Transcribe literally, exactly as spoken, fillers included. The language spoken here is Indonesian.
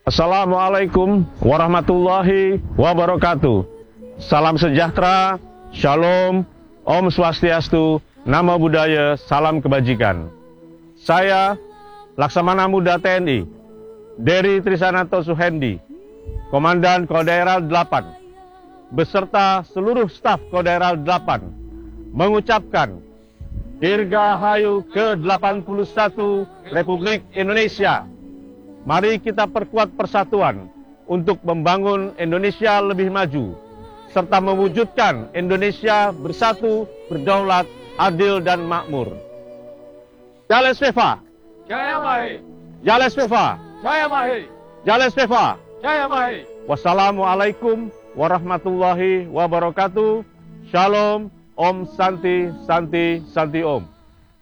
Assalamualaikum warahmatullahi wabarakatuh. Salam sejahtera, shalom, Om Swastiastu, Namo Buddhaya, salam kebajikan. Saya, Laksamana Muda T N I, Dery Trisananto Suhendi, Komandan Kodaeral delapan, beserta seluruh staf Kodaeral delapan, mengucapkan Dirgahayu ke delapan puluh satu Republik Indonesia. Mari kita perkuat persatuan untuk membangun Indonesia lebih maju, serta mewujudkan Indonesia bersatu, berdaulat, adil, dan makmur. Jales Viva! Jaya Mahe! Jales Viva! Jaya Mahe! Jales Viva! Jaya Mahe! Wassalamualaikum warahmatullahi wabarakatuh. Shalom, Om Santi, Santi, Santi Om.